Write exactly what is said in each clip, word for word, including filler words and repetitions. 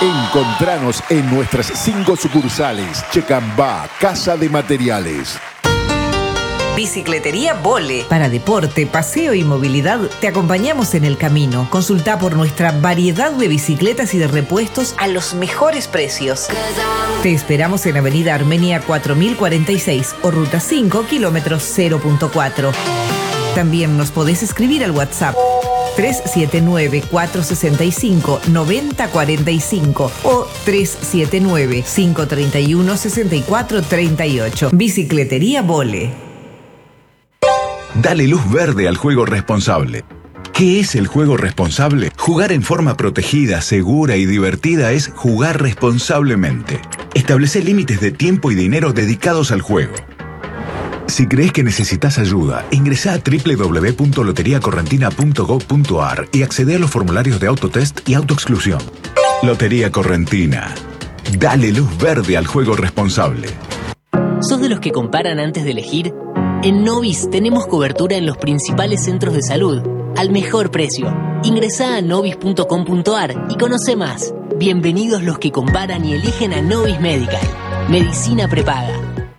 Encontranos en nuestras cinco sucursales. Checambá, Casa de Materiales. Bicicletería Vole. Para deporte, paseo y movilidad, te acompañamos en el camino. Consulta por nuestra variedad de bicicletas y de repuestos a los mejores precios. Te esperamos en Avenida Armenia cuatro mil cuarenta y seis o Ruta cinco, kilómetro cero punto cuatro. También nos podés escribir al WhatsApp tres siete nueve, cuatro seis cinco, nueve cero cuatro cinco o tres siete nueve, cinco tres uno, seis cuatro tres ocho. Bicicletería Vole. Dale luz verde al juego responsable. ¿Qué es el juego responsable? Jugar en forma protegida, segura y divertida es jugar responsablemente. Establece límites de tiempo y dinero dedicados al juego. Si crees que necesitas ayuda, ingresá a doble u doble u doble u punto lotería correntina punto gob punto ar y accede a los formularios de autotest y autoexclusión. Lotería Correntina. Dale luz verde al juego responsable. ¿Sos de los que comparan antes de elegir? En Novis tenemos cobertura en los principales centros de salud, al mejor precio. Ingresá a novis punto com punto ar y conoce más. Bienvenidos los que comparan y eligen a Novis Medical. Medicina prepaga.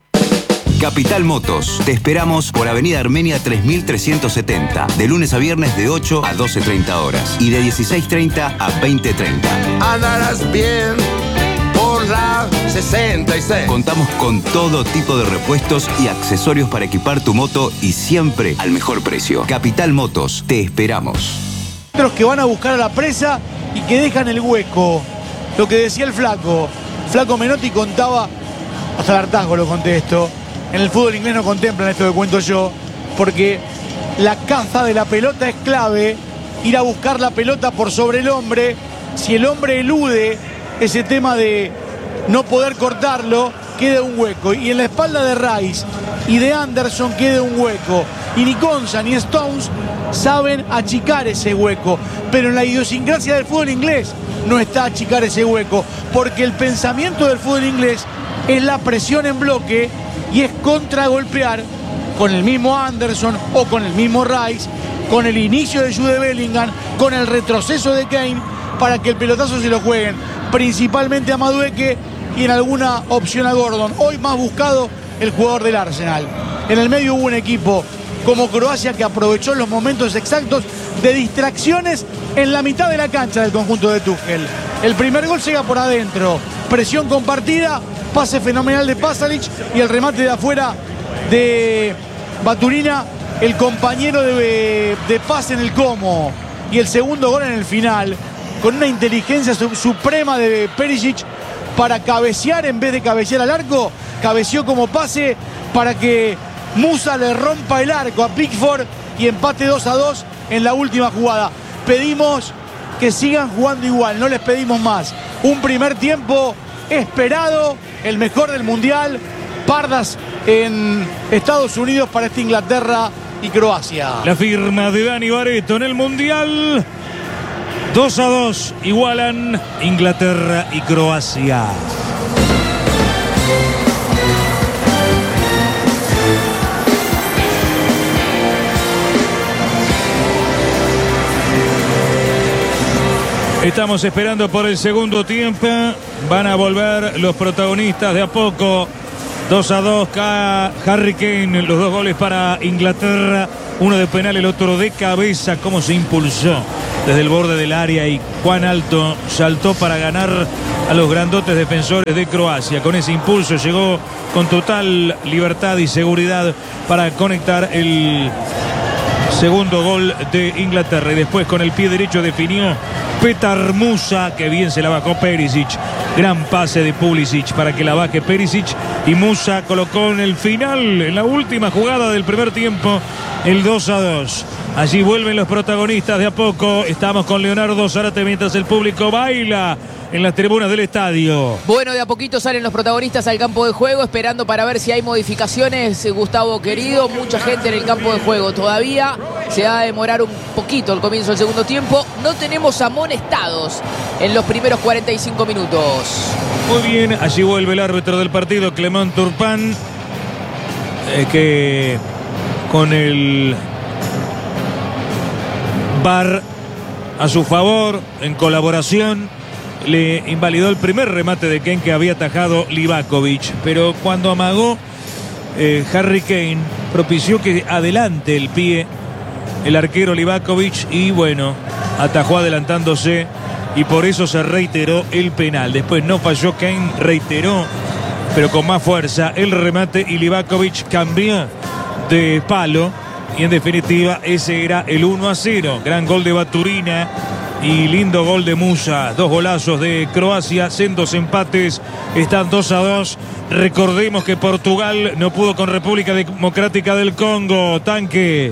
Capital Motos. Te esperamos por Avenida Armenia tres mil trescientos setenta, de lunes a viernes de ocho a doce treinta horas y de dieciséis treinta a veinte treinta. Andarás bien por la sesenta y seis. Contamos con todo tipo de repuestos y accesorios para equipar tu moto y siempre al mejor precio. Capital Motos, te esperamos. Otros que van a buscar a la presa y que dejan el hueco. Lo que decía el flaco. Flaco Menotti contaba, hasta el hartazgo lo conté esto. En el fútbol inglés no contemplan esto que cuento yo, porque la caza de la pelota es clave, ir a buscar la pelota por sobre el hombre. Si el hombre elude ese tema de no poder cortarlo, queda un hueco. Y en la espalda de Rice y de Anderson queda un hueco. Y ni Konsa ni Stones saben achicar ese hueco. Pero en la idiosincrasia del fútbol inglés no está achicar ese hueco, porque el pensamiento del fútbol inglés es la presión en bloque y es contragolpear con el mismo Anderson o con el mismo Rice, con el inicio de Jude Bellingham, con el retroceso de Kane, para que el pelotazo se lo jueguen principalmente a Madueke y en alguna opción a Gordon. Hoy más buscado el jugador del Arsenal. En el medio hubo un equipo como Croacia que aprovechó los momentos exactos de distracciones en la mitad de la cancha del conjunto de Tuchel. El primer gol llega por adentro, presión compartida, pase fenomenal de Pasalic y el remate de afuera de Baturina, el compañero de, de pase en el Como. Y el segundo gol en el final, con una inteligencia su, suprema de Perisic para cabecear en vez de cabecear al arco, cabeceó como pase para que Musa le rompa el arco a Pickford y empate dos a dos en la última jugada. Pedimos que sigan jugando igual, no les pedimos más. Un primer tiempo esperado, el mejor del Mundial, pardas en Estados Unidos para esta Inglaterra y Croacia. La firma de Dani Barreto en el Mundial. dos a dos igualan Inglaterra y Croacia. Estamos esperando por el segundo tiempo. Van a volver los protagonistas de a poco. dos a dos, Harry Kane, los dos goles para Inglaterra. Uno de penal, el otro de cabeza. Cómo se impulsó desde el borde del área y cuán alto saltó para ganar a los grandotes defensores de Croacia. Con ese impulso llegó con total libertad y seguridad para conectar el segundo gol de Inglaterra. Y después con el pie derecho definió Petar Musa, que bien se la bajó Perisic. Gran pase de Pulisic para que la baje Perisic. Y Musa colocó en el final, en la última jugada del primer tiempo, el dos a dos. Allí vuelven los protagonistas de a poco. Estamos con Leonardo Zárate mientras el público baila en las tribunas del estadio. Bueno, de a poquito salen los protagonistas al campo de juego, esperando para ver si hay modificaciones. Gustavo querido, mucha gente en el campo de juego todavía. Se va a demorar un poquito el comienzo del segundo tiempo. No tenemos amonestados en los primeros cuarenta y cinco minutos. Muy bien, allí vuelve el árbitro del partido, Clement Turpin, eh, que con el V A R a su favor, en colaboración, le invalidó el primer remate de Kane que había atajado Livakovic. Pero cuando amagó, eh, Harry Kane propició que adelante el pie el arquero Livakovic y bueno, atajó adelantándose y por eso se reiteró el penal. Después no falló Kane, reiteró, pero con más fuerza el remate y Livakovic cambió de palo y en definitiva ese era el uno a cero. Gran gol de Baturina y lindo gol de Musa. Dos golazos de Croacia, sendos empates, están dos a dos. Recordemos que Portugal no pudo con República Democrática del Congo. Tanque.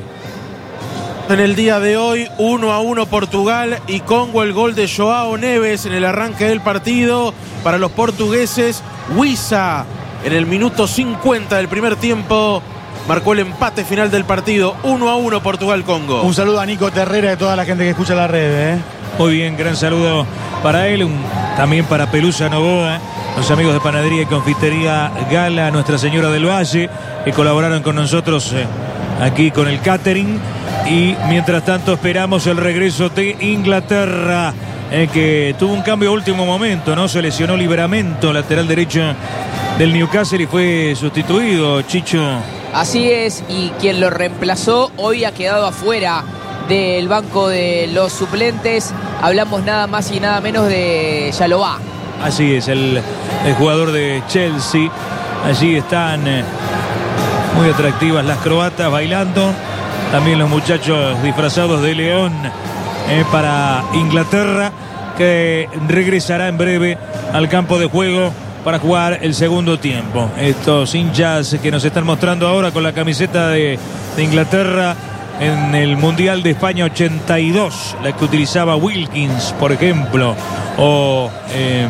En el día de hoy, uno a uno Portugal y Congo, el gol de Joao Neves en el arranque del partido para los portugueses. Wissa en el minuto cincuenta del primer tiempo marcó el empate final del partido. Uno a uno Portugal-Congo. Un saludo a Nico Terrera y a toda la gente que escucha la red, ¿eh? Muy bien, gran saludo para él, un, también para Pelusa Novoa, los amigos de Panadería y Confitería Gala, Nuestra Señora del Valle, que colaboraron con nosotros eh, aquí con el catering. Y mientras tanto esperamos el regreso de Inglaterra, eh, que tuvo un cambio a último momento, ¿no? Se lesionó Livramento, lateral derecho del Newcastle, y fue sustituido, Chicho. Así es, y quien lo reemplazó hoy ha quedado afuera del banco de los suplentes. Hablamos nada más y nada menos de Yalobá. Así es, el, el jugador de Chelsea. Allí están eh, muy atractivas las croatas bailando. También los muchachos disfrazados de león eh, para Inglaterra, que regresará en breve al campo de juego para jugar el segundo tiempo. Estos hinchas que nos están mostrando ahora con la camiseta de, de Inglaterra en el Mundial de España ochenta y dos, la que utilizaba Wilkins, por ejemplo, o eh,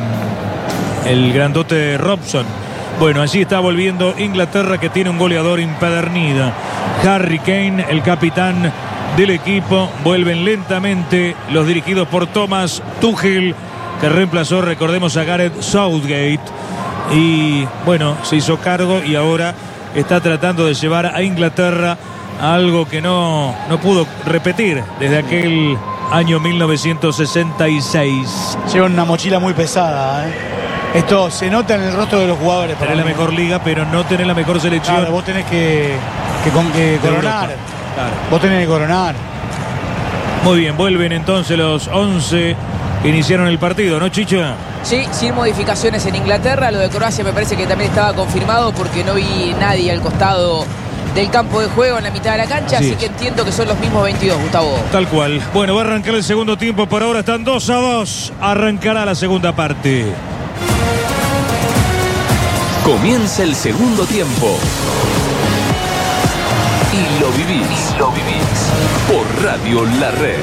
el grandote Robson. Bueno, allí está volviendo Inglaterra, que tiene un goleador impedernido. Harry Kane, el capitán del equipo. Vuelven lentamente los dirigidos por Thomas Tuchel, que reemplazó, recordemos, a Gareth Southgate. Y bueno, se hizo cargo y ahora está tratando de llevar a Inglaterra a algo que no, no pudo repetir desde aquel año mil novecientos sesenta y seis. Llevan una mochila muy pesada, ¿eh? Esto se nota en el rostro de los jugadores. Tener la mejor liga, pero no tener la mejor selección. Claro, vos tenés que, que, con, que coronar. Claro. Vos tenés que coronar. Muy bien, vuelven entonces los once que iniciaron el partido, ¿no, Chicho? Sí, sin modificaciones en Inglaterra. Lo de Croacia me parece que también estaba confirmado porque no vi nadie al costado del campo de juego en la mitad de la cancha, así, así que entiendo que son los mismos veintidós, Gustavo. Tal cual. Bueno, va a arrancar el segundo tiempo. Por ahora están dos a dos. Arrancará la segunda parte. Comienza el segundo tiempo. Y lo vivís. Y lo vivís. Por Radio La Red.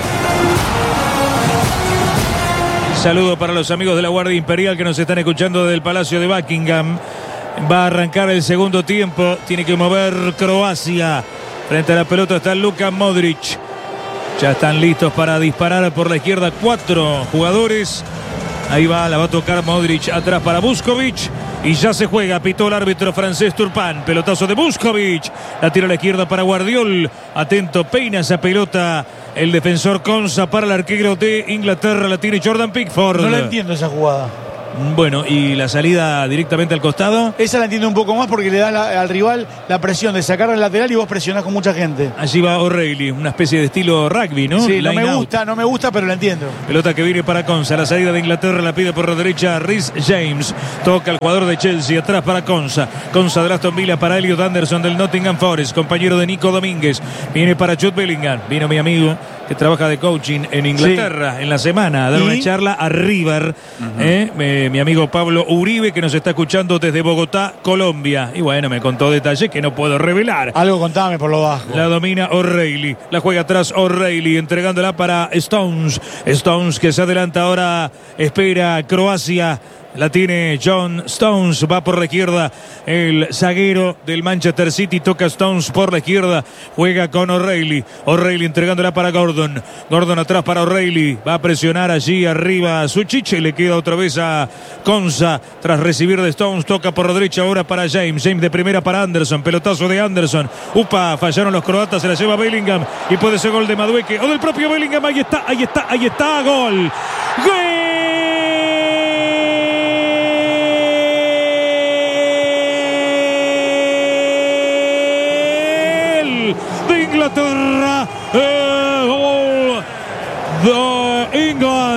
Saludo para los amigos de la Guardia Imperial que nos están escuchando desde el Palacio de Buckingham. Va a arrancar el segundo tiempo. Tiene que mover Croacia. Frente a la pelota está Luka Modric. Ya están listos para disparar por la izquierda cuatro jugadores. Ahí va, la va a tocar Modric atrás para Vuskovic. Y ya se juega, pitó el árbitro francés Turpin. Pelotazo de Vuskovic. La tira a la izquierda para Guardiol. Atento, peina esa pelota el defensor Konsa para el arquero de Inglaterra. La tiene Jordan Pickford. No la entiendo esa jugada. Bueno, y la salida directamente al costado. Esa la entiendo un poco más porque le da la, al rival la presión de sacar al lateral y vos presionás con mucha gente. Allí va O'Reilly, una especie de estilo rugby, ¿no? Sí, no Line me out. gusta, no me gusta, pero la entiendo. Pelota que viene para Konsa, la salida de Inglaterra la pide por la derecha Reece James. Toca el jugador de Chelsea, atrás para Konsa. Konsa de Aston Villa para Elliot Anderson del Nottingham Forest, compañero de Nico Domínguez. Viene para Jude Bellingham, vino mi amigo que trabaja de coaching en Inglaterra, sí, en la semana, a dar ¿Y? una charla a River. Uh-huh. eh, eh, mi amigo Pablo Uribe, que nos está escuchando desde Bogotá, Colombia. Y bueno, me contó detalles que no puedo revelar. Algo contame por lo bajo. La domina O'Reilly, la juega atrás O'Reilly, entregándola para Stones. Stones que se adelanta ahora, espera Croacia. La tiene John Stones, va por la izquierda el zaguero del Manchester City, toca Stones por la izquierda, juega con O'Reilly, O'Reilly entregándola para Gordon, Gordon atrás para O'Reilly, va a presionar allí arriba a Suchic y le queda otra vez a Konsa, tras recibir de Stones, toca por la derecha ahora para James, James de primera para Anderson, pelotazo de Anderson, upa, fallaron los croatas, se la lleva Bellingham y puede ser gol de Madueke o del propio Bellingham, ahí está, ahí está, ahí está, gol, ¡gol!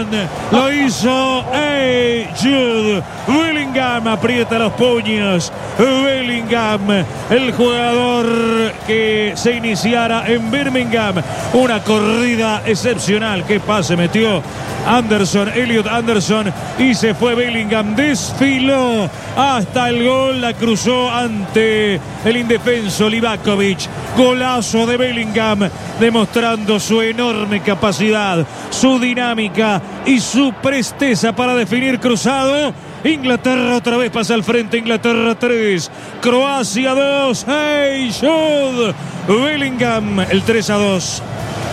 Bellingham. Lo hizo hey, Jude Bellingham. Aprieta los puños. Bellingham, el jugador que se iniciara en Birmingham. Una corrida excepcional. Qué pase metió Anderson, Elliot Anderson, y se fue Bellingham. Desfiló hasta el gol. La cruzó ante el indefenso Livakovic. Golazo de Bellingham, demostrando su enorme capacidad, su dinámica y su presteza para definir cruzado. Inglaterra otra vez pasa al frente. Inglaterra tres, Croacia dos. Hey, Jude Bellingham, el tres a dos.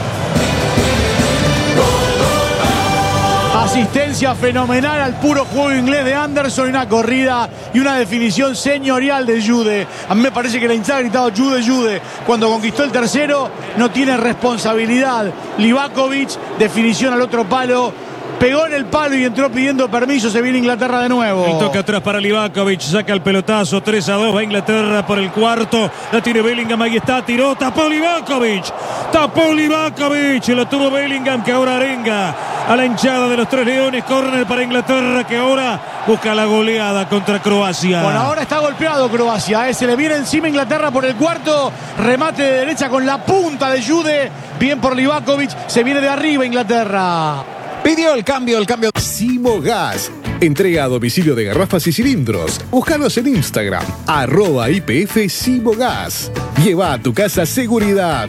Asistencia fenomenal al puro juego inglés de Anderson y una corrida y una definición señorial de Jude. A mí me parece que la hinchada ha gritado Jude, Jude. Cuando conquistó el tercero, no tiene responsabilidad. Livakovic, definición al otro palo. Pegó en el palo y entró pidiendo permiso. Se viene Inglaterra de nuevo. El toque atrás para Livakovic. Saca el pelotazo. tres a dos. Va Inglaterra por el cuarto. La tiene Bellingham. Ahí está. Tiró. Tapó Livakovic. Tapó Livakovic. Lo tuvo Bellingham, que ahora arenga a la hinchada de los Tres Leones. Córner para Inglaterra, que ahora busca la goleada contra Croacia. Bueno, ahora está golpeado Croacia. ¿eh? Se le viene encima Inglaterra por el cuarto. Remate de derecha con la punta de Jude. Bien por Livakovic. Se viene de arriba Inglaterra. Pidió el cambio, el cambio. Simogas. Entrega a domicilio de garrafas y cilindros. Búscalos en Instagram. Arroba I P F Simogas. Lleva a tu casa seguridad.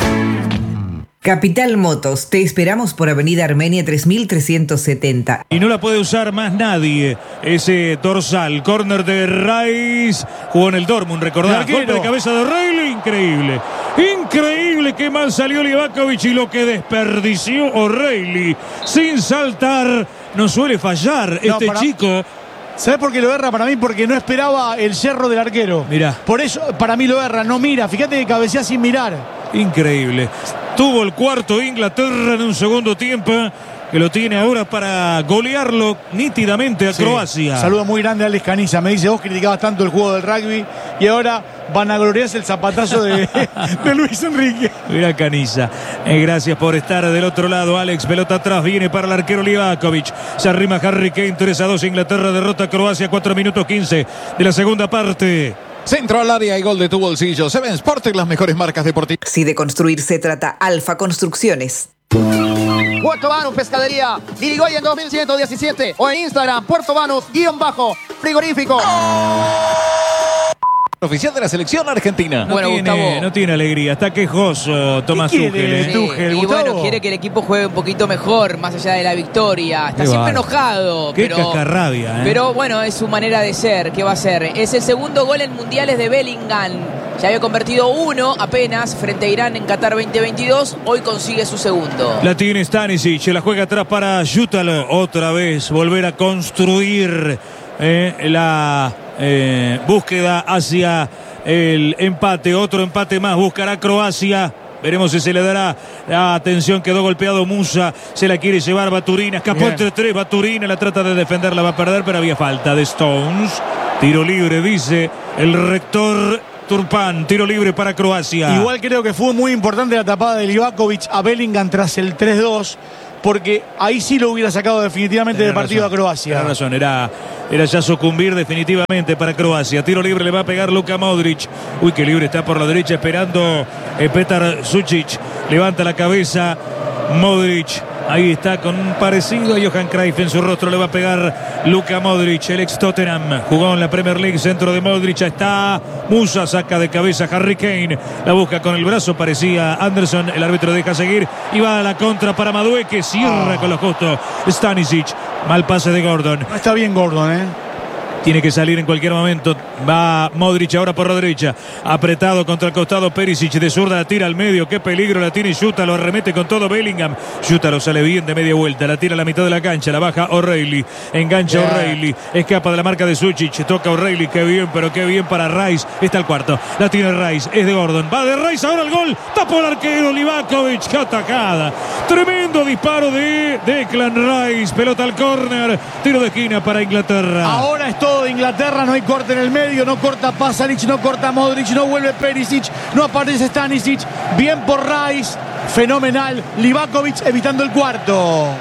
Capital Motos, te esperamos por Avenida Armenia tres mil trescientos setenta. Y no la puede usar más nadie. Ese dorsal, córner de Rice. Jugó en el Dortmund, recordá. Golpe de cabeza de O'Reilly, increíble. Increíble, qué mal salió Livakovic y lo que desperdició O'Reilly. Sin saltar, no suele fallar no, este para... chico. ¿Sabes por qué lo erra para mí? Porque no esperaba el cerro del arquero. Mirá. Por eso para mí lo erra, no mira. Fíjate que cabecea sin mirar. Increíble. Tuvo el cuarto Inglaterra en un segundo tiempo, que lo tiene ahora para golearlo nítidamente a sí. Croacia. Saludo muy grande a Alex Caniza. Me dice, vos criticabas tanto el juego del rugby y ahora van a gloriarse el zapatazo de, de Luis Enrique. Mira Caniza. Eh, gracias por estar del otro lado, Alex. Pelota atrás, viene para el arquero Livakovic. Se arrima Harry Kane, tres a dos. Inglaterra derrota a Croacia, cuatro minutos quince de la segunda parte. Centro al área y gol de tu bolsillo. Seven Sport, las mejores marcas deportivas. Si de construir se trata, Alfa Construcciones. Puerto Banús Pescadería, Irigoyen dos mil ciento diecisiete o en Instagram, Puerto Banús, guión bajo, frigorífico. Oficial de la selección argentina. No, bueno, tiene, Gustavo. no tiene alegría, está quejoso Tomás Tuchel. Sí, Tuchel, y Gustavo. bueno, quiere que el equipo juegue un poquito mejor, más allá de la victoria. Está Qué siempre bar. enojado. Qué pero, cascarrabia, ¿eh? Pero bueno, es su manera de ser. ¿Qué va a hacer? Es el segundo gol en mundiales de Bellingham. Ya había convertido uno apenas frente a Irán en Qatar veinte veintidós. Hoy consigue su segundo. La tiene Stanisic, la juega atrás para Jutalo. Otra vez, volver a construir eh, la eh, búsqueda hacia el empate. Otro empate más buscará Croacia. Veremos si se le dará. Atención, quedó golpeado Musa. Se la quiere llevar Baturina. Escapó Bien. entre tres. Baturina la trata de defender. La va a perder, pero había falta de Stones. Tiro libre, dice el rector Turpán. Tiro libre para Croacia. Igual creo que fue muy importante la tapada de Livakovic a Bellingham tras el tres dos. Porque ahí sí lo hubiera sacado definitivamente del partido razón, a Croacia. Tiene razón, era, era ya sucumbir definitivamente para Croacia. Tiro libre le va a pegar Luka Modric. Uy, qué libre está por la derecha esperando eh, Petar Sučić. Levanta la cabeza Modric. Ahí está con un parecido a Johan Cruyff en su rostro. Le va a pegar Luka Modric, el ex Tottenham. Jugó en la Premier League, centro de Modric. Ahí está Musa, saca de cabeza Harry Kane. La busca con el brazo, parecía Anderson. El árbitro deja seguir y va a la contra para Madueke. Cierra oh. con los costos Stanisic. Mal pase de Gordon. No está bien Gordon, ¿eh? Tiene que salir en cualquier momento. Va Modric ahora por la derecha. Apretado contra el costado Perisic. De zurda la tira al medio. Qué peligro la tiene Yuta. Lo arremete con todo Bellingham. Yuta lo sale bien de media vuelta. La tira a la mitad de la cancha. La baja O'Reilly. Engancha yeah. O'Reilly. Escapa de la marca de Sučić. Toca O'Reilly. Qué bien, pero qué bien para Rice. Está el cuarto. La tiene Rice. Es de Gordon. Va de Rice ahora el gol. Tapó el arquero Livakovic. Qué atacada. Tremendo disparo de Declan Rice. Pelota al córner. Tiro de esquina para Inglaterra. Ahora es todo de Inglaterra, no hay corte en el medio, no corta Pasalic, no corta Modric, no vuelve Perisic, no aparece Stanisic, bien por Rice, fenomenal, Livakovic evitando el cuarto.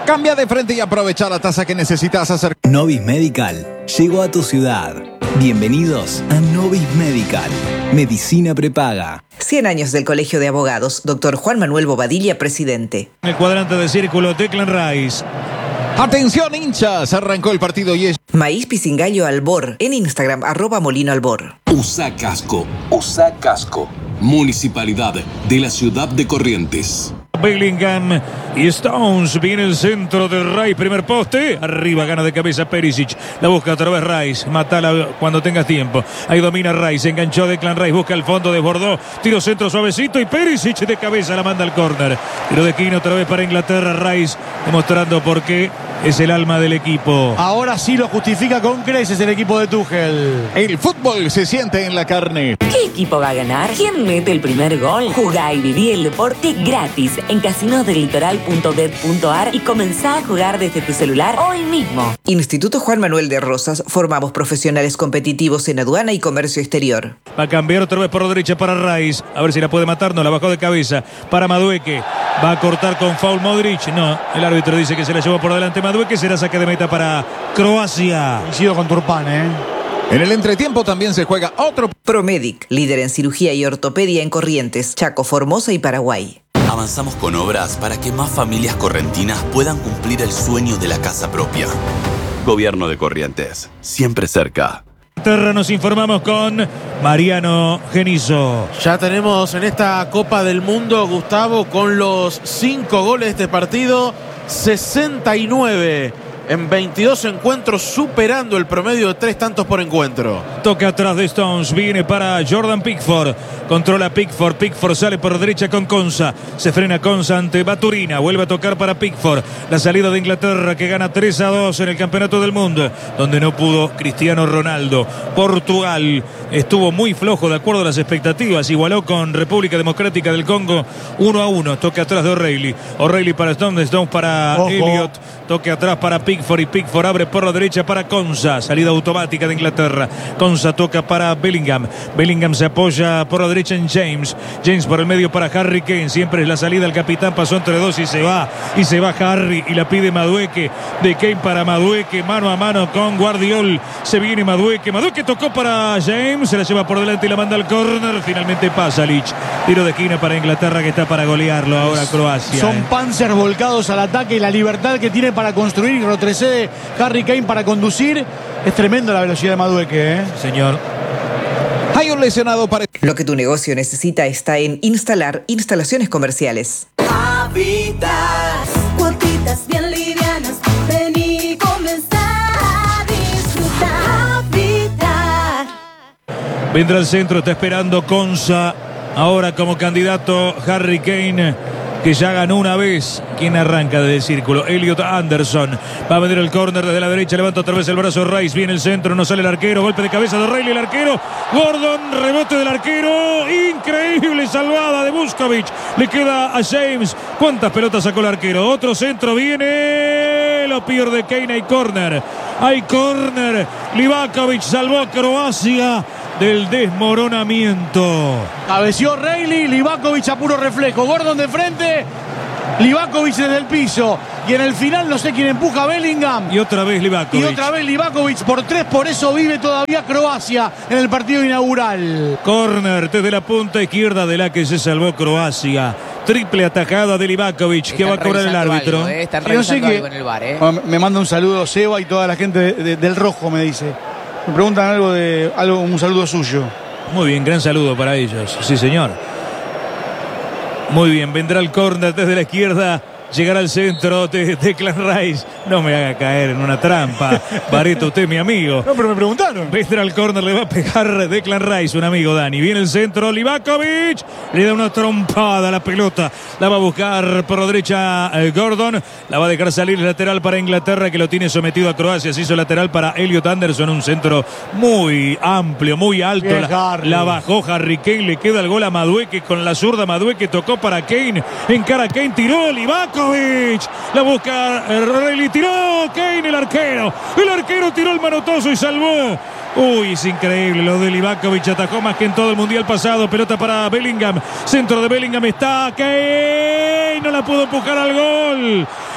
Cambia de frente y aprovecha la tasa que necesitas hacer. Novis Medical llegó a tu ciudad. Bienvenidos a Novis Medical. Medicina prepaga. cien años del Colegio de Abogados. Doctor Juan Manuel Bobadilla, presidente. En el cuadrante de círculo, Declan Rice. Atención, hinchas. Arrancó el partido y es... Maíz Pisingallo Albor. En Instagram, arroba Molino Albor. Usa casco. Usa casco. Municipalidad de la ciudad de Corrientes. Bellingham y Stones. Viene el centro de Rice. Primer poste. Arriba gana de cabeza Perisic. La busca otra vez Rice. Matala cuando tengas tiempo. Ahí domina Rice. Enganchó Declan Rice. Busca el fondo. Desbordó. Tiro centro suavecito. Y Perisic de cabeza la manda al córner. Tiro de esquina otra vez para Inglaterra. Rice demostrando por qué es el alma del equipo. Ahora sí lo justifica con creces el equipo de Tuchel. El fútbol se siente en la carne. ¿Qué equipo va a ganar? ¿Quién mete el primer gol? Jugá y viví el deporte gratis en casinos del litoral punto bet punto ar y comenzá a jugar desde tu celular hoy mismo. Instituto Juan Manuel de Rosas. Formamos profesionales competitivos en aduana y comercio exterior. Va a cambiar otra vez por la derecha para Rice. A ver si la puede matar. No, la bajó de cabeza para Madueque. Va a cortar con foul Modric. No, el árbitro dice que se la llevó por delante Madueque. Será saque de meta para Croacia. Coincido con Turpán, ¿eh? En el entretiempo también se juega otro. Promedic, líder en cirugía y ortopedia en Corrientes, Chaco, Formosa y Paraguay. Avanzamos con obras para que más familias correntinas puedan cumplir el sueño de la casa propia. Gobierno de Corrientes, siempre cerca. Terra, nos informamos con Mariano Genizo. Ya tenemos en esta Copa del Mundo, Gustavo, con los cinco goles de este partido, sesenta y nueve en veintidós encuentros, superando el promedio de tres tantos por encuentro. Toca atrás de Stones, viene para Jordan Pickford. Controla Pickford, Pickford sale por derecha con Konsa. Se frena Konsa ante Baturina, vuelve a tocar para Pickford. La salida de Inglaterra que gana tres a dos en el Campeonato del Mundo, donde no pudo Cristiano Ronaldo. Portugal estuvo muy flojo de acuerdo a las expectativas, igualó con República Democrática del Congo uno a uno. Toque atrás de O'Reilly, O'Reilly para Stones, Stones para Ojo. Elliot. Toque atrás para Pickford y Pickford abre por la derecha para Konsa. Salida automática de Inglaterra. Konsa toca para Bellingham. Bellingham se apoya por la derecha en James. James por el medio para Harry Kane. Siempre es la salida. El capitán pasó entre dos y se va. Y se va Harry y la pide Madueque. De Kane para Madueque. Mano a mano con Guardiol. Se viene Madueque. Madueque tocó para James. Se la lleva por delante y la manda al córner. Finalmente pasa Lich. Tiro de esquina para Inglaterra que está para golearlo ahora Croacia. Son eh. Panzer volcados al ataque y la libertad que tiene para construir y retrocede Harry Kane para conducir. Es tremendo la velocidad de Madueque, ¿eh? Señor. Hay un lesionado para... Lo que tu negocio necesita está en Instalar Instalaciones Comerciales. Habitas, cuotitas bien livianas. Vení y comenzá a disfrutar. Habitar. Vendrá al centro, está esperando Konsa. Ahora como candidato Harry Kane, que ya ganó una vez. ¿Quién arranca desde el círculo? Elliot Anderson. Va a venir el córner desde la derecha. Levanta otra vez el brazo Rice. Viene el centro. No sale el arquero. Golpe de cabeza de O'Reilly. El arquero. Gordon. Rebote del arquero. Increíble salvada de Vuskovic. Le queda a James. ¿Cuántas pelotas sacó el arquero? Otro centro. Viene. Lo pierde Kane. Hay córner. Hay córner. Livakovic salvó a Croacia del desmoronamiento. Cabeció O'Reilly, Livakovic a puro reflejo. Gordon de frente, Livakovic desde el piso. Y en el final no sé quién empuja a Bellingham. Y otra vez Livakovic. Y otra vez Livakovic por tres. Por eso vive todavía Croacia en el partido inaugural. Córner desde la punta izquierda de la que se salvó Croacia. Triple atajada de Livakovic que va a cobrar el árbitro. Algo, eh. Están revisando algo en el bar, eh. Me manda un saludo Seba y toda la gente de, de, del Rojo, me dice. Me preguntan algo de algo, un saludo suyo. Muy bien, gran saludo para ellos. Sí, señor. Muy bien, vendrá el córner desde la izquierda. Llegará al centro de Declan Rice. No me haga caer en una trampa. Barreto, usted es mi amigo. No, pero me preguntaron. Vendrá al córner, le va a pegar Declan Rice, un amigo Dani. Viene el centro, Livakovic. Le da una trompada a la pelota. La va a buscar por la derecha eh, Gordon. La va a dejar salir lateral para Inglaterra, que lo tiene sometido a Croacia. Se hizo lateral para Elliot Anderson. Un centro muy amplio, muy alto. Bien, la, la bajó Harry Kane. Le queda el gol a Madueque con la zurda. Madueque tocó para Kane. Encara Kane, tiró Livakovic. La busca O'Reilly, tiró Kane, el arquero. El arquero tiró el manotazo y salvó. Uy, es increíble lo de Livakovic. Atajó más que en todo el mundial pasado. Pelota para Bellingham. Centro de Bellingham está Kane. No la pudo empujar al gol.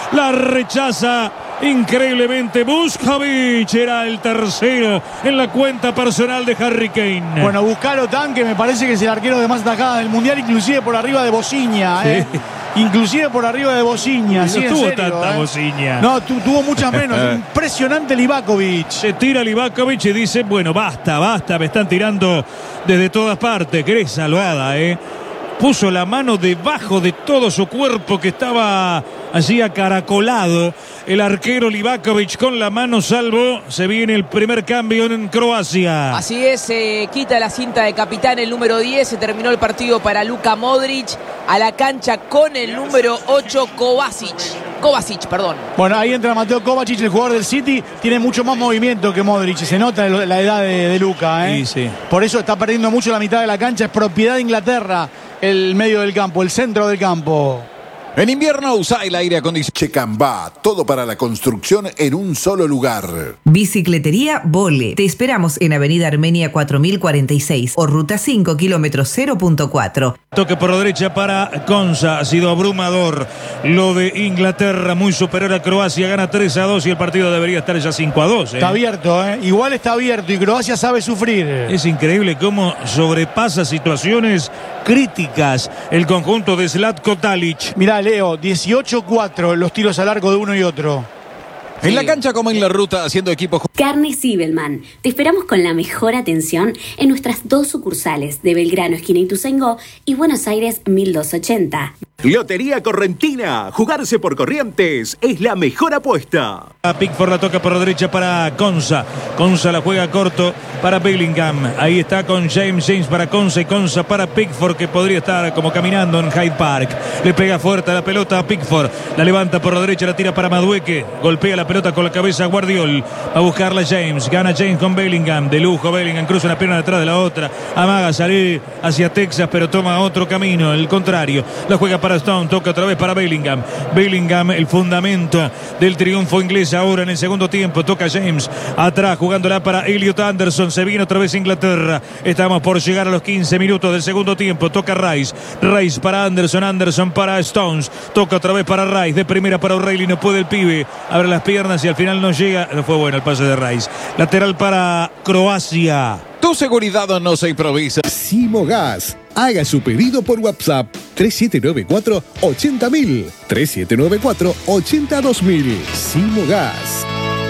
La rechaza increíblemente Vuskovic. Era el tercero en la cuenta personal de Harry Kane. Bueno, Buscalo Tanque me parece que es el arquero de más atajadas del Mundial, inclusive por arriba de Bociña, ¿eh? Sí. Inclusive por arriba de Bociña. No sí, tuvo en serio, tanta ¿eh? Bociña. No, tu, tuvo muchas menos. Impresionante Livakovic. Se tira Livakovic y dice, bueno, basta, basta, me están tirando desde todas partes. Qué salvada, ¿eh? Puso la mano debajo de todo su cuerpo que estaba allí acaracolado. El arquero Livakovic con la mano salvo. Se viene el primer cambio en Croacia. Así es, se eh, quita la cinta de capitán el número diez. Se terminó el partido para Luka Modric. A la cancha con el número ocho, Kovacic. Kovacic, perdón. Bueno, ahí entra Mateo Kovacic, el jugador del City. Tiene mucho más movimiento que Modric. Se nota la edad de, de Luka, ¿eh? Sí, sí. Por eso está perdiendo mucho la mitad de la cancha. Es propiedad de Inglaterra el medio del campo, el centro del campo. En invierno usa el aire acondicionado. Checambá, todo para la construcción en un solo lugar. Bicicletería Vole. Te esperamos en Avenida Armenia cuatro mil cuarenta y seis o Ruta cinco, kilómetro cero punto cuatro. Toque por la derecha para Konsa. Ha sido abrumador lo de Inglaterra, muy superior a Croacia. Gana tres a dos y el partido debería estar ya cinco a dos. ¿eh? Está abierto, ¿eh? Igual está abierto y Croacia sabe sufrir. Es increíble cómo sobrepasa situaciones críticas el conjunto de Zlatko Dalic. Mirá, Leo, dieciocho cuatro los tiros al arco de uno y otro. En sí. La cancha como en la ruta, haciendo equipo. Carne Sibelman. Te esperamos con la mejor atención en nuestras dos sucursales de Belgrano, esquina Ituzaingó, y Buenos Aires, mil doscientos ochenta. Lotería Correntina. Jugarse por Corrientes es la mejor apuesta. A Pickford la toca por la derecha para Konsa. Konsa la juega corto para Bellingham. Ahí está con James James para Konsa y Konsa para Pickford, que podría estar como caminando en Hyde Park. Le pega fuerte a la pelota a Pickford. La levanta por la derecha, la tira para Madueke. Golpea la pelota con la cabeza a Guardiol. Va a buscarla James. Gana James con Bellingham. De lujo Bellingham. Cruza una pierna detrás de la otra. Amaga salir hacia Texas, pero toma otro camino. El contrario. La juega para Stone. Toca otra vez para Bellingham. Bellingham, el fundamento del triunfo inglés ahora en el segundo tiempo. Toca James. Atrás jugándola para Elliot Anderson. Se viene otra vez Inglaterra. Estamos por llegar a los quince minutos del segundo tiempo. Toca Rice. Rice para Anderson. Anderson para Stones. Toca otra vez para Rice. De primera para O'Reilly. No puede el pibe. Abre las piernas y al final no llega. No fue bueno el pase de Rice. Lateral para Croacia. Tu seguridad no se improvisa. Simogas. Haga su pedido por WhatsApp tres siete nueve cuatro ochenta mil. tres siete nueve cuatro ochenta dos mil. Simogas.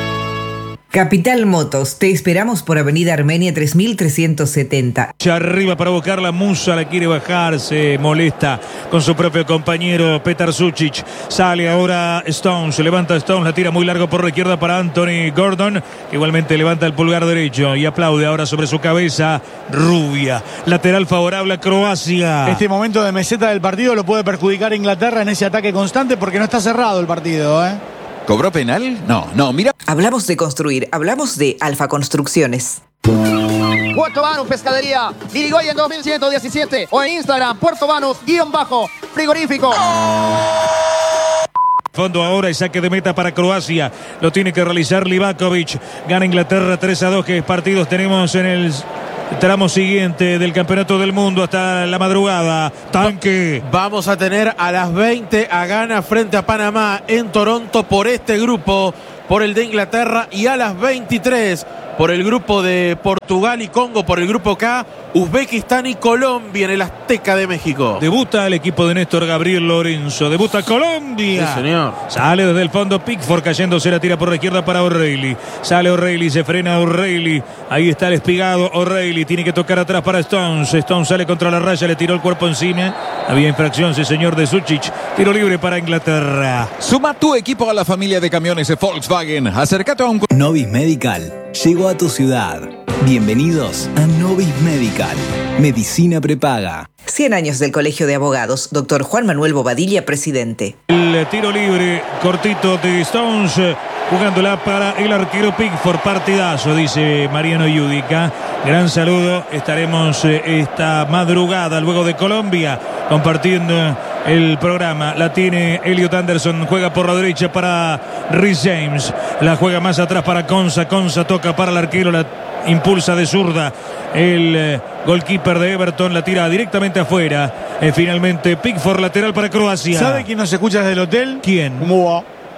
Capital Motos, te esperamos por Avenida Armenia tres mil trescientos setenta. Ya arriba para buscar la Musa, la quiere bajar, se molesta con su propio compañero Petar Sučić. Sale ahora Stones, se levanta Stones, la tira muy largo por la izquierda para Anthony Gordon, que igualmente levanta el pulgar derecho y aplaude ahora sobre su cabeza Rubia. Lateral favorable a Croacia. Este momento de meseta del partido lo puede perjudicar a Inglaterra en ese ataque constante porque no está cerrado el partido, ¿eh? ¿Cobró penal? No, no, mira. Hablamos de construir, hablamos de Alfa Construcciones. Puerto Banús Pescadería, Dirigoyen dos mil ciento diecisiete o en Instagram, Puerto Banús, guión bajo, frigorífico. Fondo ahora y saque de meta para Croacia. Lo tiene que realizar Livakovic. Gana Inglaterra tres a dos. ¿Qué partidos tenemos en el tramo siguiente del Campeonato del Mundo hasta la madrugada? Tanque. Vamos a tener a las veinte a Ghana frente a Panamá en Toronto por este grupo, por el de Inglaterra, y a las veintitrés por el grupo de Portugal y Congo, por el grupo K, Uzbekistán y Colombia en el Azteca de México. Debuta el equipo de Néstor Gabriel Lorenzo. Debuta Colombia. Sí, señor. Sale desde el fondo Pickford cayéndose, la tira por la izquierda para O'Reilly. Sale O'Reilly, se frena O'Reilly. Ahí está el espigado O'Reilly. Tiene que tocar atrás para Stones. Stones sale contra la raya, le tiró el cuerpo encima. Había infracción, sí señor, de Sučić. Tiro libre para Inglaterra. Suma tu equipo a la familia de camiones de Volkswagen. Acércate a un... Novis Medical llegó a tu ciudad. Bienvenidos a Novis Medical. Medicina prepaga. cien años del Colegio de Abogados. Doctor Juan Manuel Bobadilla, presidente. El tiro libre cortito de Stones, jugándola para el arquero Pickford. Partidazo, dice Mariano Yudica. Gran saludo. Estaremos esta madrugada luego de Colombia compartiendo el programa. La tiene Elliot Anderson, juega por la derecha para Reece James, la juega más atrás para Konsa. Konsa toca para el arquero, la impulsa de zurda el eh, goalkeeper de Everton, la tira directamente afuera. Eh, finalmente Pickford, lateral para Croacia. ¿Sabe quién nos escucha desde el hotel? ¿Quién? ¿Cómo va?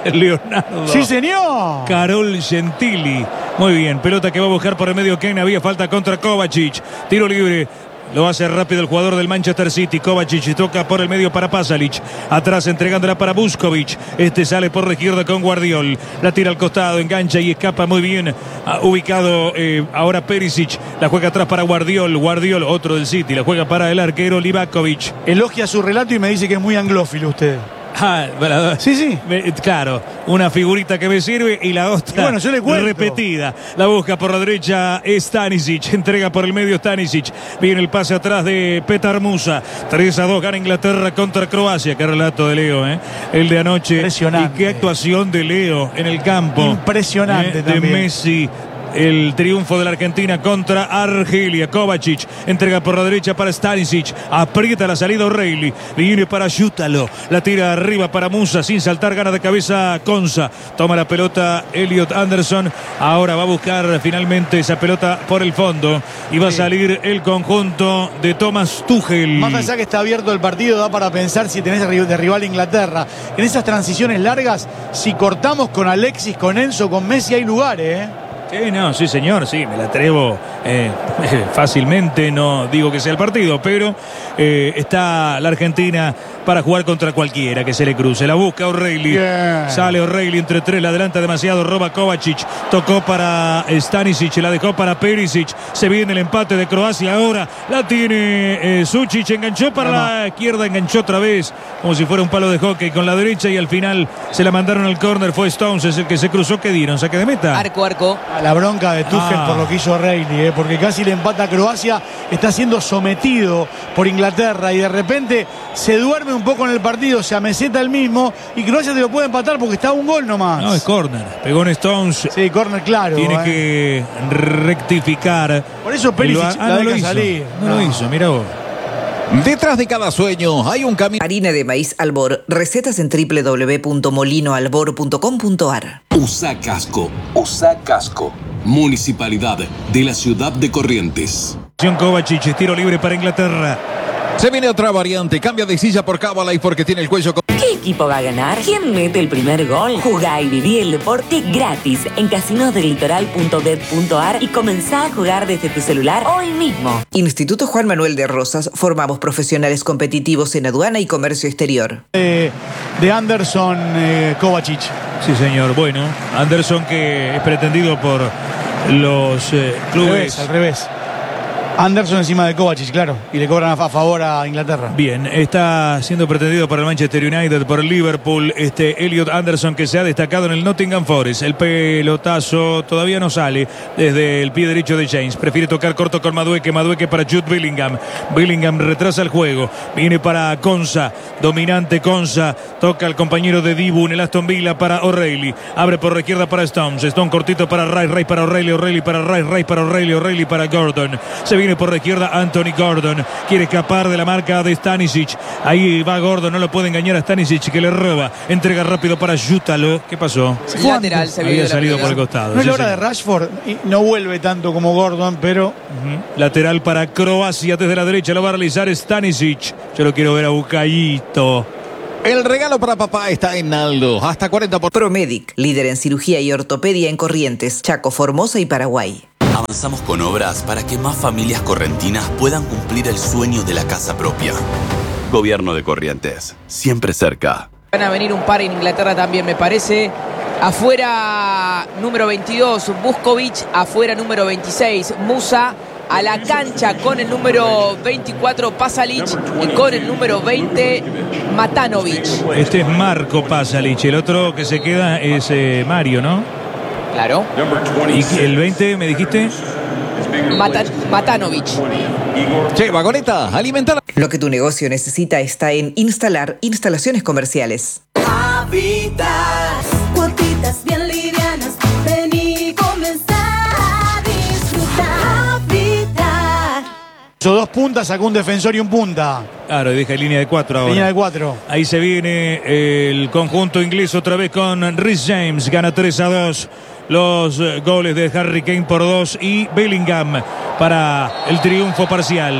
Leonardo. Sí, señor. Carol Gentili. Muy bien, pelota que va a buscar por el medio Kane. Había falta contra Kovacic. Tiro libre. Lo hace rápido el jugador del Manchester City. Kovacic toca por el medio para Pasalic. Atrás entregándola para Vuskovic. Este sale por la izquierda con Guardiol. La tira al costado, engancha y escapa muy bien. Ah, ubicado eh, ahora Perisic. La juega atrás para Guardiol. Guardiol, otro del City. La juega para el arquero Livakovic. Elogia su relato y me dice que es muy anglófilo usted. Ah, bueno, sí, sí. Me, claro, una figurita que me sirve y la otra bueno, yo le cuento. repetida. La busca por la derecha Stanisic, entrega por el medio Stanisic. Viene el pase atrás de Petar Musa. tres a dos gana Inglaterra contra Croacia. Qué relato de Leo, ¿eh? El de anoche. Impresionante. Y qué actuación de Leo en el campo. Impresionante ¿eh? también. De Messi. El triunfo de la Argentina contra Argelia. Kovacic entrega por la derecha para Stanisic. Aprieta la salida O'Reilly. Viene para Yútalo. La tira arriba para Musa. Sin saltar, gana de cabeza Konsa. Toma la pelota Elliot Anderson. Ahora va a buscar finalmente esa pelota por el fondo. Y va a salir el conjunto de Thomas Tuchel. Más allá que está abierto el partido, da para pensar si tenés de rival a Inglaterra. En esas transiciones largas, si cortamos con Alexis, con Enzo, con Messi, hay lugares, ¿eh? Sí, no, sí señor, sí, me la atrevo eh, fácilmente, no digo que sea el partido, pero eh, está la Argentina para jugar contra cualquiera que se le cruce. La busca O'Reilly, yeah. Sale O'Reilly entre tres, la adelanta demasiado, roba Kovacic, tocó para Stanisic, la dejó para Perisic, se viene el empate de Croacia, ahora la tiene eh, Sučić, enganchó para no, la izquierda, enganchó otra vez, como si fuera un palo de hockey con la derecha y al final se la mandaron al córner, fue Stones, es el que se cruzó, ¿qué dieron? ¿Saque de meta? Arco, arco. La bronca de Tuchel Ah. por lo que hizo O'Reilly, ¿eh? Porque casi le empata a Croacia, está siendo sometido por Inglaterra y de repente se duerme un poco en el partido, se ameseta el mismo y Croacia te lo puede empatar porque está a un gol nomás. No, es córner, pegó en Stones. Sí, córner claro. Tiene ¿eh? que rectificar. Por eso Perisic lo, ah, la no lo deja hizo. salir. No, No. lo hizo, mira vos. Detrás de cada sueño hay un camino. Harina de maíz Albor. Recetas en doble u doble u doble u punto molino albor punto com punto a r. Usa casco. Usa casco. Municipalidad de la ciudad de Corrientes. Kovacic, tiro libre para Inglaterra. Se viene otra variante, cambia de silla por Cabalay porque tiene el cuello. ¿Qué equipo va a ganar? ¿Quién mete el primer gol? Jugá y viví el deporte gratis en casinos del litoral punto bet punto a r y comenzá a jugar desde tu celular hoy mismo. Instituto Juan Manuel de Rosas. Formamos profesionales competitivos en aduana y comercio exterior. Eh, de Anderson eh, Kovacic. Sí, señor. Bueno, Anderson que es pretendido por los eh, clubes. Al revés, al revés. Anderson encima de Kovacic, claro, y le cobran a, a favor a Inglaterra. Bien, está siendo pretendido por el Manchester United, por el Liverpool, este Elliot Anderson que se ha destacado en el Nottingham Forest. El pelotazo todavía no sale desde el pie derecho de James. Prefiere tocar corto con Madueke, Madueke para Jude Bellingham. Bellingham retrasa el juego, viene para Konsa, dominante Konsa, toca al compañero de Dibu en el Aston Villa para O'Reilly. Abre por la izquierda para Stones, Stone cortito para Rice, Rice para O'Reilly, O'Reilly para Rice, Rice para O'Reilly, O'Reilly para Gordon. Se viene por la izquierda Anthony Gordon, quiere escapar de la marca de Stanisic, ahí va Gordon, no lo puede engañar a Stanisic que le roba, entrega rápido para Yútalo. ¿Qué pasó? Lateral, se había vio salido la por el costado. No es sí, la hora sí. de Rashford, y no vuelve tanto como Gordon, pero... Uh-huh. Lateral para Croacia desde la derecha, lo va a realizar Stanisic. Yo lo quiero ver a Bucayito. El regalo para papá está en Aldo, hasta cuarenta por ciento. Promedic, líder en cirugía y ortopedia en Corrientes, Chaco, Formosa y Paraguay. Avanzamos con obras para que más familias correntinas puedan cumplir el sueño de la casa propia. Gobierno de Corrientes, siempre cerca. Van a venir un par en Inglaterra también, me parece. Afuera número veintidós, Vuskovic. Afuera número veintiséis, Musa. A la cancha con el número veinticuatro, Pasalic. Y con el número veinte, Matanovic. Este es Marco Pasalic. El otro que se queda es eh, Mario, ¿no? Claro. ¿Y el veinte me dijiste? Mata- Matanovic. Che, vagoneta, alimentar. Lo que tu negocio necesita está en Instalar Instalaciones Comerciales. Habitas, cuotitas bien livianas, ven y comenzá a disfrutar. Habitar. Hizo dos puntas, sacó un defensor y un punta. Claro, y deja en línea de cuatro ahora. Línea de cuatro. Ahí se viene el conjunto inglés otra vez con Reece James. Gana tres a dos. Los goles de Harry Kane por dos y Bellingham para el triunfo parcial.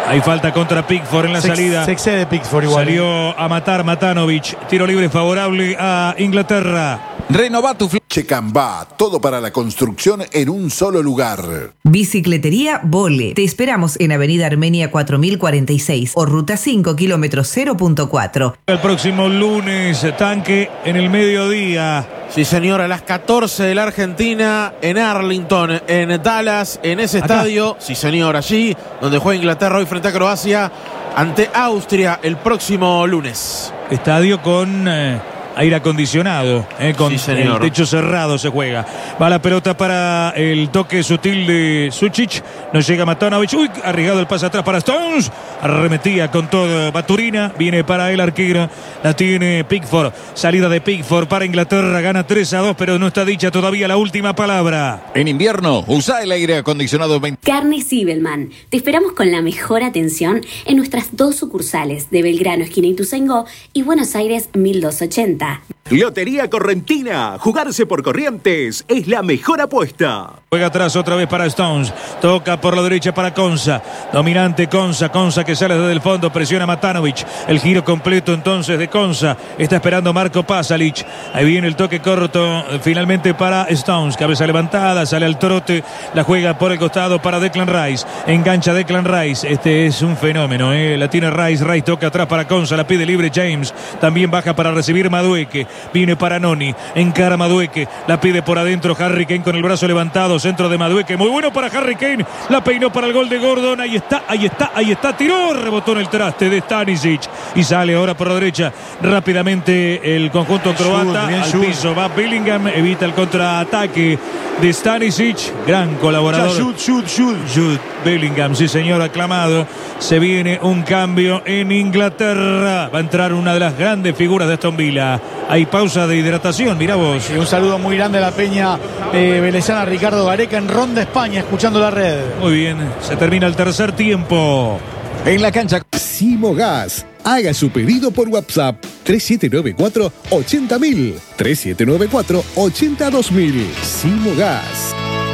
Hay falta contra Pickford en la se, salida. Se excede Pickford igual. Salió a matar Matanovic. Tiro libre favorable a Inglaterra. Renova tu Checambá, todo para la construcción en un solo lugar. Bicicletería Vole. Te esperamos en Avenida Armenia cuatro mil cuarenta y seis o Ruta cinco, kilómetro cero punto cuatro. El próximo lunes, tanque en el mediodía. Sí, señor, a las catorce de la Argentina, en Arlington, en Dallas, en ese Acá. estadio. Sí, señor, allí donde juega Inglaterra hoy frente a Croacia, ante Austria el próximo lunes. Estadio con eh, aire acondicionado, eh, con Sí, el señor. techo cerrado se juega. Va la pelota para el toque sutil de Sučić. No llega Matanovic. Uy, arriesgado el pase atrás para Stones. Arremetía con todo Baturina. Viene para el arquero. La tiene Pickford. Salida de Pickford para Inglaterra. Gana tres a dos, pero no está dicha todavía la última palabra. En invierno, usa el aire acondicionado veinte. Carnes Zibelman. Te esperamos con la mejor atención en nuestras dos sucursales de Belgrano, esquina Ituzaingó, y Buenos Aires mil doscientos ochenta. Lotería Correntina. Jugarse por Corrientes es la mejor apuesta. Juega atrás otra vez para Stones. Toca por la derecha para Konsa. Dominante Konsa. Konsa que sale desde el fondo. Presiona Matanovic. El giro completo entonces de Konsa. Está esperando Marco Pasalic. Ahí viene el toque corto finalmente para Stones. Cabeza levantada. Sale al trote. La juega por el costado para Declan Rice. Engancha Declan Rice. Este es un fenómeno. ¿eh? La tiene Rice. Rice toca atrás para Konsa. La pide libre James. También baja para recibir Madueque. Viene para Noni. Encara Madueque. La pide por adentro Harry Kane con el brazo levantado. Centro de Madueque. Muy bueno para Harry Kane. La peinó para el gol de Gordon. Ahí está, ahí está, ahí está. Tiró. Rebotó en el traste de Stanisic. Y sale ahora por la derecha. Rápidamente el conjunto croata. Bien, Al Jude. piso va Bellingham. Evita el contraataque de Stanisic. Gran colaborador. Ya, Jude, Jude, Jude. Jude Bellingham, sí señor, aclamado. Se viene un cambio en Inglaterra. Va a entrar una de las grandes figuras de Aston Villa. Hay pausa de hidratación, mirá vos. Y un saludo muy grande a la peña eh, velezana Ricardo Gareca en Ronda España, escuchando la red. Muy bien, se termina el tercer tiempo. En la cancha Simogas. Haga su pedido por WhatsApp tres siete nueve cuatro ochenta mil. tres siete nueve cuatro ochenta dos mil. Simogas.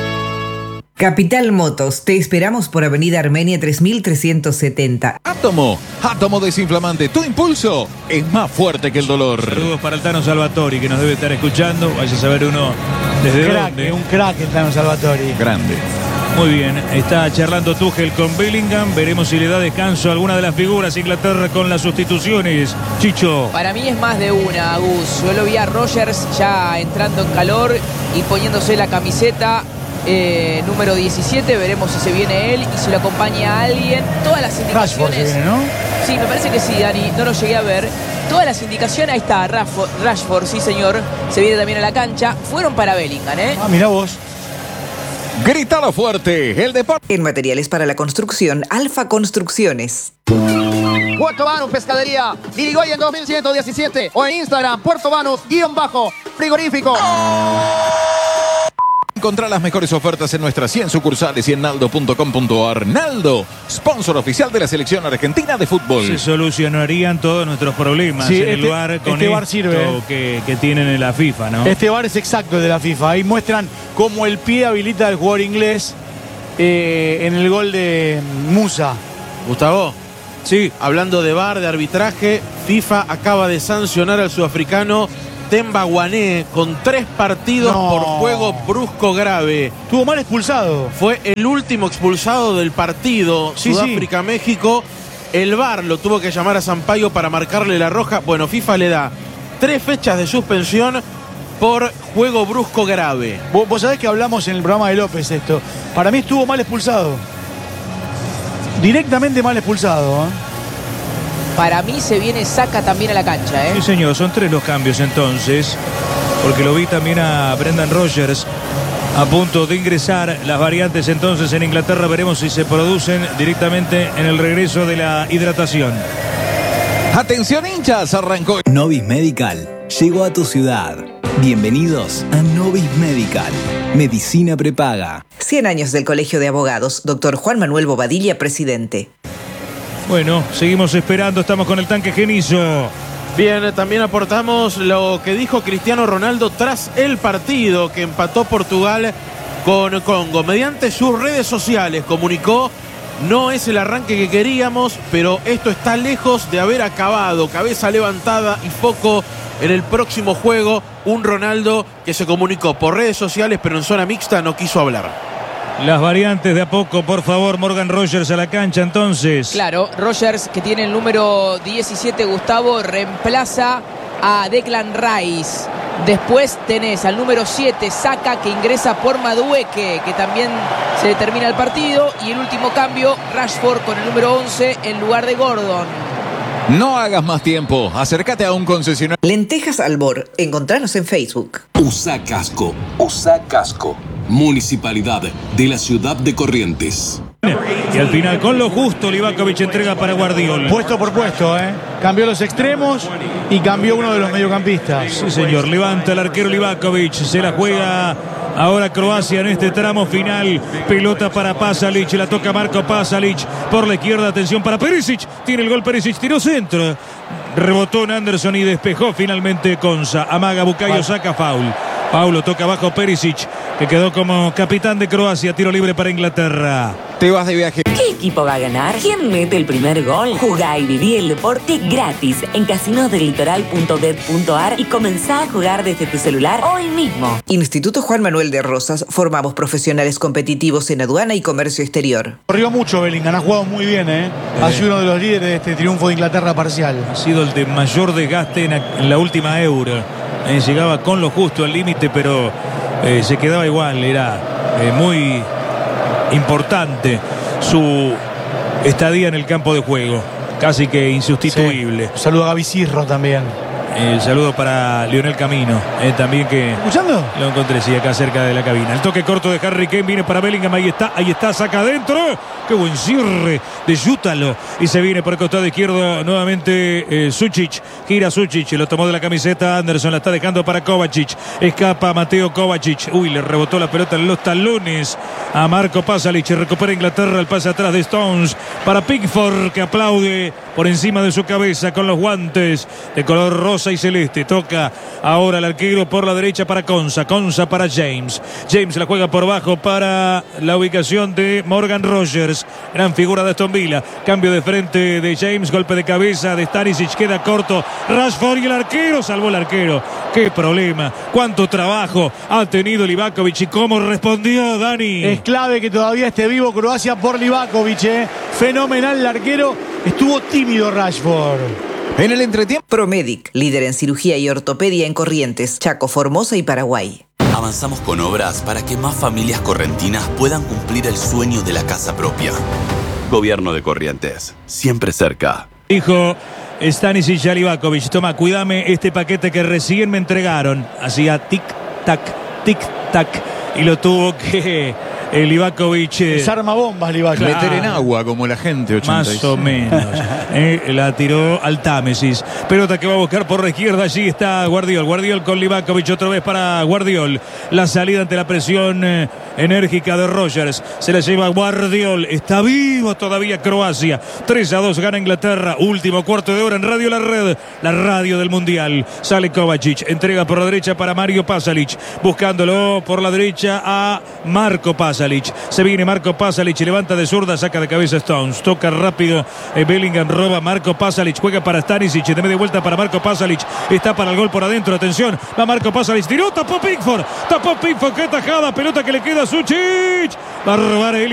Capital Motos, te esperamos por Avenida Armenia tres mil trescientos setenta. Átomo, átomo desinflamante. Tu impulso es más fuerte que el dolor. Saludos para el Tano Salvatori, que nos debe estar escuchando. Vaya a saber uno desde Crack, dónde. un crack el Tano Salvatori. Grande. Muy bien, está charlando Tuchel con Bellingham. Veremos si le da descanso a alguna de las figuras Inglaterra con las sustituciones. Chicho. Para mí es más de una, Gus. Yo lo vi a Rogers ya entrando en calor y poniéndose la camiseta eh, número diecisiete. Veremos si se viene él y si lo acompaña alguien. Todas las indicaciones. Rashford se viene, ¿no? Sí, me parece que sí, Dani. No lo llegué a ver. Todas las indicaciones, ahí está, Rashford, Rashford, sí señor. Se viene también a la cancha. Fueron para Bellingham, ¿eh? Ah, mirá vos. Grítalo fuerte, el deporte. En materiales para la construcción, Alfa Construcciones. Puerto Banus Pescadería, Dirigoyen dos mil ciento diecisiete o en Instagram, Puerto Banus, guión bajo, frigorífico. Encontrá las mejores ofertas en nuestras cien sucursales y en naldo punto com punto ar. Naldo, sponsor oficial de la selección argentina de fútbol. Se solucionarían todos nuestros problemas Sí, en el este- bar con este bar esto sirve. que, que tienen en la FIFA, ¿no? Este bar es exacto el de la FIFA. Ahí muestran cómo el pie habilita al jugador inglés eh, en el gol de Musa. Gustavo, sí. Hablando de V A R, de arbitraje, FIFA acaba de sancionar al sudafricano Themba Guané con tres partidos No. por juego brusco grave. Estuvo mal expulsado. Fue el último expulsado del partido Sí, Sudáfrica-México. El V A R lo tuvo que llamar a Sampaio para marcarle la roja. Bueno, FIFA le da tres fechas de suspensión por juego brusco grave. Vos, vos sabés que hablamos en el programa de López esto. Para mí estuvo mal expulsado. Directamente mal expulsado. ¿eh? Para mí se viene Saka también a la cancha, ¿eh? Sí, señor, son tres los cambios entonces, porque lo vi también a Brendan Rodgers a punto de ingresar. Las variantes entonces en Inglaterra veremos si se producen directamente en el regreso de la hidratación. Atención hinchas, arrancó. Novis Medical llegó a tu ciudad. Bienvenidos a Novis Medical. Medicina prepaga. cien años del Colegio de Abogados. Doctor Juan Manuel Bobadilla, presidente. Bueno, seguimos esperando, estamos con el tanque Genizo. Bien, también aportamos lo que dijo Cristiano Ronaldo tras el partido que empató Portugal con Congo. Mediante sus redes sociales comunicó: No es el arranque que queríamos, pero esto está lejos de haber acabado. Cabeza levantada y foco en el próximo juego. Un Ronaldo que se comunicó por redes sociales, pero en zona mixta no quiso hablar. Las variantes de a poco, por favor. Morgan Rogers a la cancha entonces. Claro, Rogers, que tiene el número diecisiete, Gustavo, reemplaza a Declan Rice. Después tenés al número siete, Saka, que ingresa por Madueke, que también se determina el partido. Y el último cambio, Rashford con el número once en lugar de Gordon. No hagas más tiempo, acércate a un concesionario. Lentejas Albor, encontranos en Facebook. Usa casco, usa casco. Municipalidad de la ciudad de Corrientes. Y al final, con lo justo, Livakovic entrega para Guardiola. Puesto por puesto, ¿eh? Cambió los extremos y cambió uno de los mediocampistas. Sí, señor. Levanta el arquero Livakovic. Se la juega ahora Croacia en este tramo final. Pelota para Pasalic. La toca Marco Pasalic. Por la izquierda, atención para Perisic. Tiene el gol Perisic. Tiró centro. Rebotó en Anderson y despejó finalmente Konsa. Amaga Bukayo, saca foul. Paulo toca abajo Perisic, que quedó como capitán de Croacia. Tiro libre para Inglaterra. Te vas de viaje. ¿Qué equipo va a ganar? ¿Quién mete el primer gol? Jugá y viví el deporte gratis en casinos del litoral punto bet punto ar y comenzá a jugar desde tu celular hoy mismo. Instituto Juan Manuel de Rosas. Formamos profesionales competitivos en aduana y comercio exterior. Corrió mucho Bellingham, ha jugado muy bien, ¿eh? Ha sido uno de los líderes de este triunfo de Inglaterra parcial. Ha sido el de mayor desgaste en, en la última Euro. Eh, llegaba con lo justo al límite, pero eh, se quedaba igual. Era eh, muy importante su estadía en el campo de juego. Casi que insustituible. Sí. Saludo a Gaby Cirro también. El saludo para Lionel Camino, eh, también que... ¿Escuchando? Lo encontré, sí, acá cerca de la cabina. El toque corto de Harry Kane viene para Bellingham, ahí está, ahí está, saca adentro. Qué buen cierre de Yútalo. Y se viene por el costado izquierdo nuevamente eh, Sučić. Gira Sučić, lo tomó de la camiseta Anderson, la está dejando para Kovacic. Escapa Mateo Kovacic. Uy, le rebotó la pelota en los talones a Marco Pasalic. Recupera Inglaterra el pase atrás de Stones para Pickford, que aplaude por encima de su cabeza con los guantes de color rosa y celeste. Toca ahora el arquero por la derecha para Konsa. Konsa para James. James la juega por bajo para la ubicación de Morgan Rogers. Gran figura de Aston Villa. Cambio de frente de James. Golpe de cabeza de Stanisic. Queda corto Rashford y el arquero. Salvó el arquero. Qué problema. Cuánto trabajo ha tenido Livakovic y cómo respondió Dani. Es clave que todavía esté vivo Croacia por Livakovic, ¿eh? Fenomenal el arquero. Estuvo tímido Rashford. En el entretiempo, Promedic, líder en cirugía y ortopedia en Corrientes, Chaco, Formosa y Paraguay. Avanzamos con obras para que más familias correntinas puedan cumplir el sueño de la casa propia. Gobierno de Corrientes, siempre cerca. Dijo Stanisic a Livakovic: toma, cuídame este paquete que recién me entregaron. Hacía tic-tac, tic-tac. Y lo tuvo que el Livakovic eh, desarma bombas, Livakovic. Claro. Meter en agua como la gente ochenta y seis. Más o menos. eh, la tiró al Támesis. Pelota que va a buscar por la izquierda. Allí está Guardiol. Guardiol con Livakovic otra vez para Guardiol. La salida ante la presión eh, enérgica de Rogers. Se la lleva Guardiol. Está vivo todavía Croacia. tres a dos gana Inglaterra. Último cuarto de hora en Radio La Red. La radio del Mundial. Sale Kovacic. Entrega por la derecha para Mario Pasalic. Buscándolo por la derecha a Marco Pasalic. Se viene Marco Pasalic, levanta de zurda, saca de cabeza Stones, toca rápido eh, Bellingham, roba Marco Pasalic, juega para Stanisic, de media vuelta para Marco Pasalic, está para el gol por adentro, atención, va Marco Pasalic, tiró, tapó Pickford, tapó Pickford, qué tajada, pelota que le queda a Sučić, va a robar el